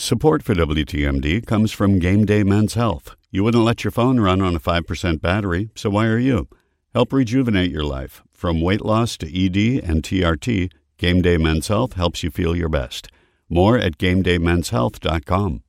Support for WTMD comes from Game Day Men's Health. You wouldn't let your phone run on a 5% battery, so why are you? Help rejuvenate your life. From weight loss to ED and TRT, Game Day Men's Health helps you feel your best. More at GameDayMen'sHealth.com.